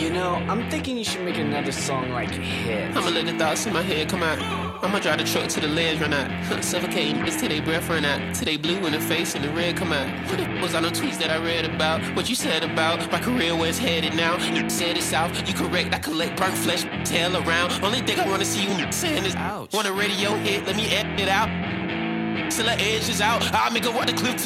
You know, I'm thinking you should make another song like Hit. I'ma let the thoughts in my head come out. I'ma drive the truck to the ledge, run out. Suffocating just till they breath run out. Till they blue in the face and the red come out. What the was on the tweets that I read about? What you said about my career, where it's headed now? You said it's out, you correct, I collect burnt flesh, tail around. Only thing I wanna see you saying is, ouch. Want a radio hit, let me edit it out. Till the edge is out, I'll make a water clip to